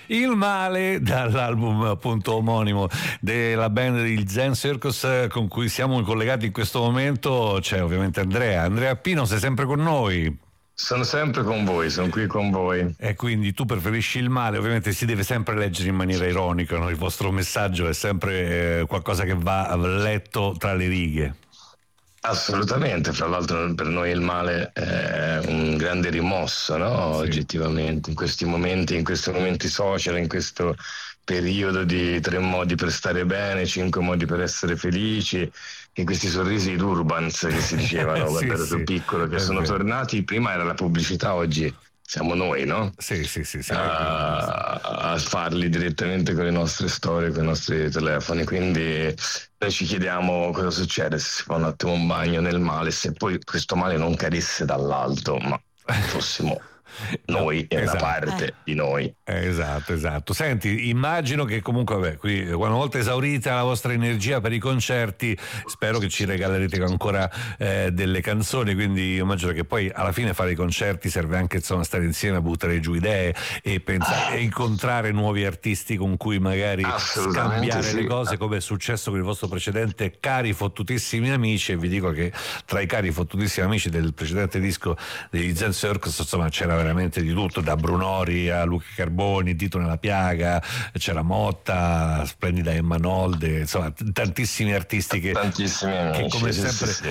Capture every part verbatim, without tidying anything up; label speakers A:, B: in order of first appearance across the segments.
A: Il male, dall'album appunto omonimo della band il Zen Circus con cui siamo collegati in questo momento. C'è ovviamente Andrea. Andrea Pino, sei sempre con noi?
B: Sono sempre con voi, sono qui con voi.
A: E quindi tu preferisci il male, ovviamente si deve sempre leggere in maniera ironica, no? Il vostro messaggio è sempre eh, qualcosa che va letto tra le righe.
B: Assolutamente, fra l'altro per noi il male è un grande rimosso, no? Sì. Oggettivamente, in questi momenti, in questi momenti social, in questo periodo di tre modi per stare bene, cinque modi per essere felici, in questi sorrisi d'Urbans che si dicevano quando sì, ero sì. più piccolo, che è sono vero. tornati. Prima era la pubblicità, oggi siamo noi, no?
A: Sì, sì, sì. sì
B: a, a farli direttamente con le nostre storie, con i nostri telefoni. Quindi noi ci chiediamo cosa succede se si fa un attimo un bagno nel male, se poi questo male non cadesse dall'alto, ma fossimo noi e esatto. una parte di noi.
A: Esatto, esatto. Senti, immagino che comunque, vabbè, qui una volta esaurita la vostra energia per i concerti, spero che ci regalerete ancora eh, delle canzoni, quindi io immagino che poi alla fine fare i concerti serve anche insomma stare insieme a buttare giù idee e pensare, ah. e incontrare nuovi artisti con cui magari scambiare sì. le cose, come è successo con il vostro precedente Cari Fottutissimi Amici. E vi dico che tra i cari fottutissimi amici del precedente disco degli Zen Circus insomma c'era veramente di tutto, da Brunori a Luca Carboni, Dito nella piaga, c'era Motta, splendida Emma Nolde, insomma tantissimi artisti che,
B: tantissimi amici,
A: che come
B: sì,
A: sempre
B: sì, sì.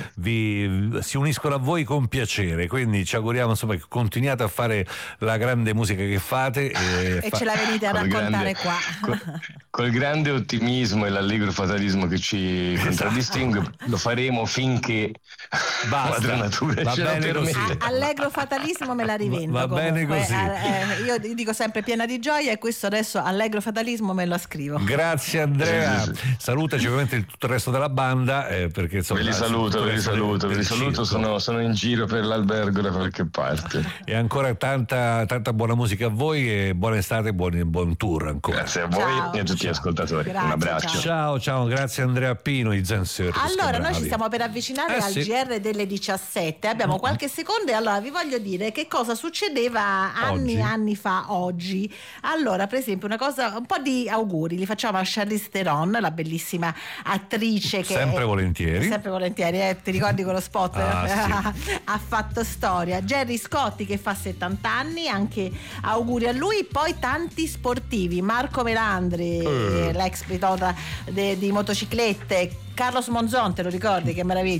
A: vi si uniscono a voi con piacere, quindi ci auguriamo insomma che continuate a fare la grande musica che fate e,
C: e
A: fa-
C: ce la venite a raccontare
B: grande,
C: qua
B: col, col grande ottimismo e l'allegro fatalismo che ci esatto. contraddistingue, lo faremo finché
A: basta,
B: la natura
A: va
B: ce
A: bene
B: lo
A: così.
B: permette.
C: Allegro fatalismo me la rivendo.
A: Va
C: comunque.
A: bene così.
C: Eh, io dico sempre piena di gioia e questo adesso allegro fatalismo me lo scrivo.
A: Grazie Andrea,
B: sì, sì, sì.
A: salutaci ovviamente tutto il resto della banda eh, perché insomma,
B: ve li saluto, ve li saluto, ve li saluto, sono, sono in giro per l'albergo da qualche parte.
A: E ancora tanta, tanta buona musica a voi e buona estate e buon, buon tour ancora.
B: Grazie a voi ciao. E a tutti gli ascoltatori.
C: Grazie,
B: un abbraccio.
C: Ciao.
A: ciao ciao, grazie Andrea Pino di Zen Circus.
C: Allora noi ci stiamo per avvicinare
A: eh,
C: al
A: sì.
C: G R delle diciassette, abbiamo qualche secondo e allora vi voglio dire che cosa succedeva anni e anni fa oggi. Allora per esempio una cosa, un po' di auguri li facciamo a Charlize Theron, la bellissima attrice che
A: sempre
C: è,
A: volentieri
C: sempre volentieri eh, ti ricordi quello spot?
A: Ah, sì.
C: Ha fatto storia. Gerry Scotti che fa settanta anni, anche auguri a lui. Poi tanti sportivi, Marco Melandri uh. l'ex pilota di motociclette, Carlos Monzon, te lo ricordi che meraviglia?